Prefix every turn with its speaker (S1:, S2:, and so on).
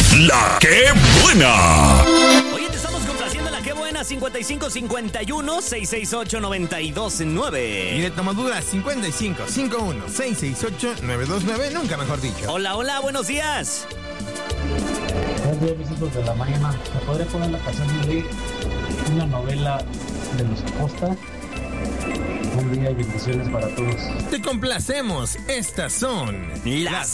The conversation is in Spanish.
S1: La que buena.
S2: Oye, te estamos complaciendo la que buena. 5551-668-929.
S3: Y de Tomadura 5551-668-929. Nunca mejor dicho.
S2: Hola, hola, buenos días.
S4: Buenos días, mis hijos de la mañana. ¿Me podría poner la canción de una novela de los Acosta? Buen día y bendiciones para todos.
S3: Te complacemos. Estas son
S2: Las